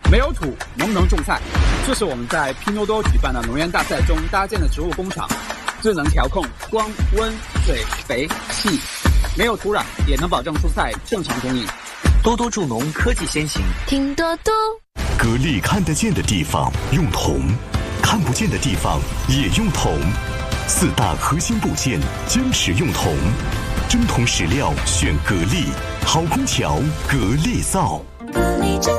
没有土能不能种菜？这是我们在拼多多举办的农园大赛中搭建的植物工厂，智能调控光、温、水、肥、气，没有土壤也能保证蔬菜正常供应。 多多助农科技先行， 拼多多。 格力看得见的地方用铜，看不见的地方也用铜，4大核心部件坚持用铜，真铜实料选格力，好空调格力造。